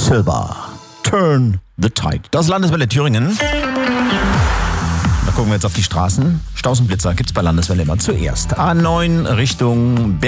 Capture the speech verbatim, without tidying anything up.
Silber. Turn the Tide. Das ist Landeswelle Thüringen. Da gucken wir jetzt auf die Straßen. Staus und Blitzer gibt's bei Landeswelle immer zuerst. A neun Richtung